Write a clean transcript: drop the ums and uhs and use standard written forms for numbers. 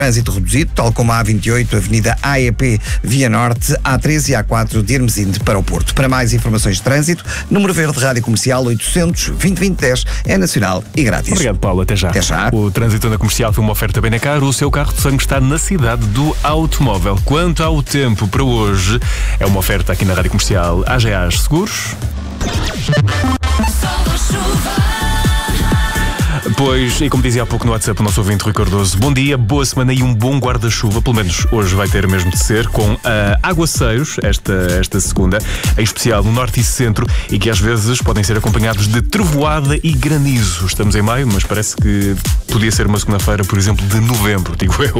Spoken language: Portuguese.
Trânsito reduzido, tal como a A28, Avenida AEP, Via Norte, A13 e A4 de Hermesinde para o Porto. Para mais informações de trânsito, número verde Rádio Comercial 800 2010 é nacional e grátis. Obrigado, Paulo. Até já. Até já. O trânsito na Comercial foi uma oferta Benacar. O seu carro de sangue está na cidade do automóvel. Quanto ao tempo para hoje, é uma oferta aqui na Rádio Comercial AGAs Seguros. Pois, e como dizia há pouco no WhatsApp o nosso ouvinte Rui Cardoso, bom dia, boa semana e um bom guarda-chuva, pelo menos hoje vai ter mesmo de ser, com aguaceiros, esta segunda, em especial no norte e centro, e que às vezes podem ser acompanhados de trovoada e granizo. Estamos em maio, mas parece que podia ser uma segunda-feira, por exemplo, de novembro, digo eu.